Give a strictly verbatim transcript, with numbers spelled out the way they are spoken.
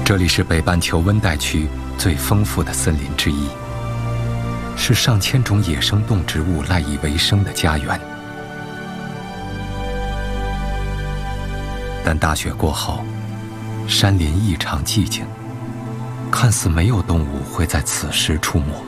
这里是北半球温带区最丰富的森林之一，是上千种野生动植物赖以为生的家园。但大雪过后，山林异常寂静，看似没有动物会在此时出没。